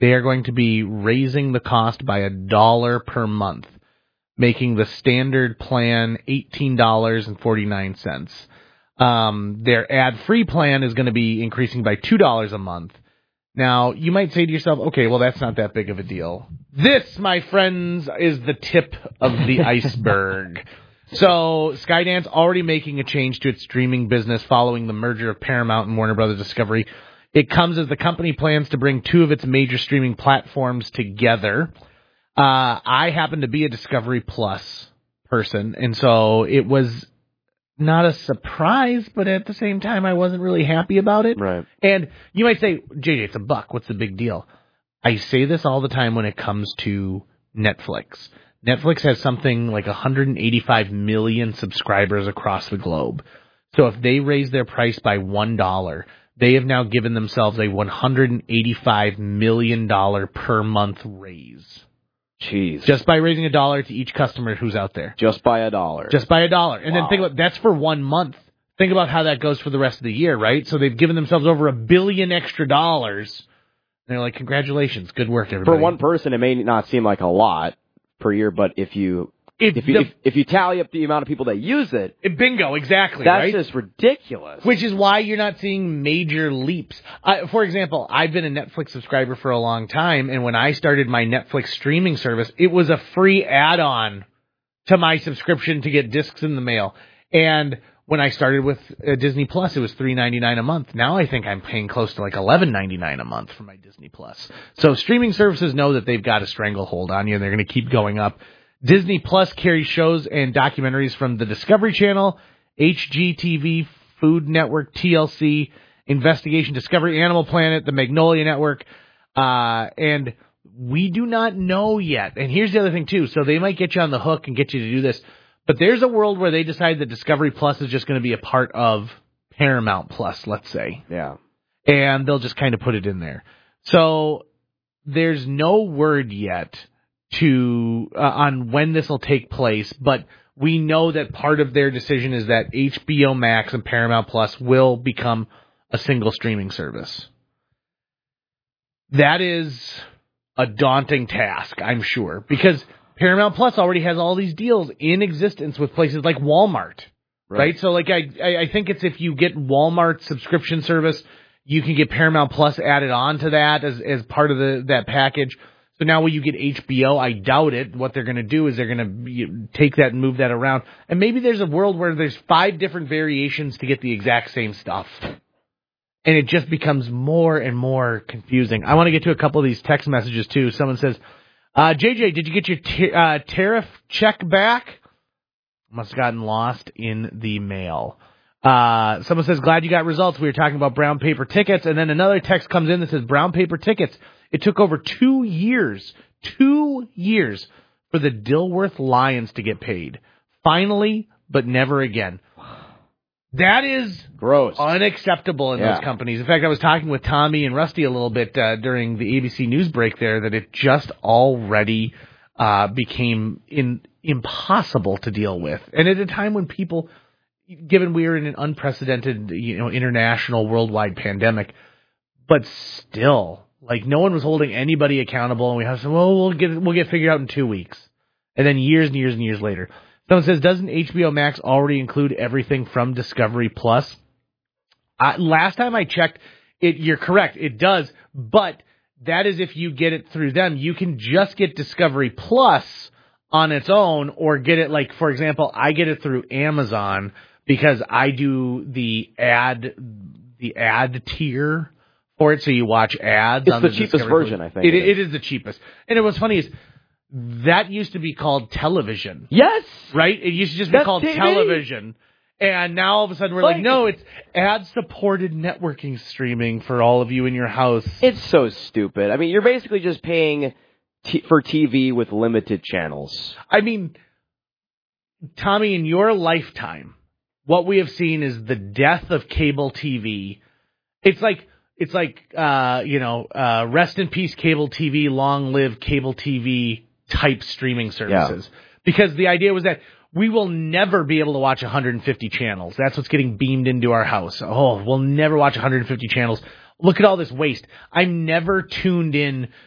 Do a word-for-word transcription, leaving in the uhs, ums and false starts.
They are going to be raising the cost by a dollar per month, making the standard plan eighteen dollars and forty-nine cents. Um, their ad-free plan is going to be increasing by two dollars a month. Now, you might say to yourself, okay, well, that's not that big of a deal. This, my friends, is the tip of the iceberg. So, Skydance already making a change to its streaming business following the merger of Paramount and Warner Brothers Discovery. It comes as the company plans to bring two of its major streaming platforms together. Uh, I happen to be a Discovery Plus person, and so it was not a surprise, but at the same time, I wasn't really happy about it. Right. And you might say, J J, it's a buck. What's the big deal? I say this all the time when it comes to Netflix. Netflix has something like one hundred eighty-five million subscribers across the globe. So if they raise their price by one dollar, they have now given themselves a one hundred eighty-five million dollars per month raise. Jeez. Just by raising a dollar to each customer who's out there. Just by a dollar. Just by a dollar. And wow. then think about, that's for one month. Think about how that goes for the rest of the year, right? So they've given themselves over a billion extra dollars. And they're like, congratulations. Good work, everybody. For one person, it may not seem like a lot per year, but if you... If, if, you, the, if, if you tally up the amount of people that use it... Bingo, exactly, that's right? That's just ridiculous. Which is why you're not seeing major leaps. Uh, for example, I've been a Netflix subscriber for a long time, and when I started my Netflix streaming service, it was a free add-on to my subscription to get discs in the mail. And when I started with uh, Disney Plus, it was three dollars and ninety-nine cents a month. Now I think I'm paying close to like eleven dollars and ninety-nine cents a month for my Disney Plus. So streaming services know that they've got a stranglehold on you, and they're going to keep going up. Disney Plus carries shows and documentaries from the Discovery Channel, H G T V, Food Network, T L C, Investigation Discovery, Animal Planet, the Magnolia Network, uh, and we do not know yet. And here's the other thing, too. So they might get you on the hook and get you to do this, but there's a world where they decide that Discovery Plus is just going to be a part of Paramount Plus, let's say. Yeah. And they'll just kind of put it in there. So there's no word yet to uh, on when this will take place, but we know that part of their decision is that H B O Max and Paramount Plus will become a single streaming service. That is a daunting task, I'm sure, because Paramount Plus already has all these deals in existence with places like Walmart, right? right? So, like, I I think it's if you get Walmart's subscription service, you can get Paramount Plus added on to that as as part of the that package. So now when you get H B O, I doubt it. What they're going to do is they're going to take that and move that around. And maybe there's a world where there's five different variations to get the exact same stuff. And it just becomes more and more confusing. I want to get to a couple of these text messages, too. Someone says, uh, J J, did you get your t- uh, tariff check back? Must have gotten lost in the mail. Uh, someone says, glad you got results. We were talking about brown paper tickets. And then another text comes in that says, brown paper tickets. It took over two years, two years for the Dilworth Lions to get paid. Finally, but never again. That is gross, unacceptable in yeah. those companies. In fact, I was talking with Tommy and Rusty a little bit uh, during the A B C News break there that it just already uh, became in, impossible to deal with. And at a time when people, given we are in an unprecedented, you know, international worldwide pandemic, but still, like, no one was holding anybody accountable, and we have to say, well, we'll get we'll get figured out in two weeks. And then years and years and years later. Someone says, doesn't H B O Max already include everything from Discovery Plus? Uh, last time I checked, it you're correct, it does, but that is if you get it through them. You can just get Discovery Plus on its own, or get it, like, for example, I get it through Amazon because I do the ad, the ad tier for it, so you watch ads. It's on the, the cheapest Discovery version, Plus. I think. It, it is the cheapest. And it was funny is, that used to be called television. Yes! Right? It used to just be That's called T V. Television. And now all of a sudden we're like, like no, it's ad-supported networking streaming for all of you in your house. It's so stupid. I mean, you're basically just paying t- for T V with limited channels. I mean, Tommy, in your lifetime, what we have seen is the death of cable T V. It's like... It's like, uh, you know, uh, rest in peace, cable T V, long live cable T V type streaming services. Yeah. Because the idea was that we will never be able to watch one hundred fifty channels. That's what's getting beamed into our house. Oh, we'll never watch one hundred fifty channels. Look at all this waste. I'm never tuned in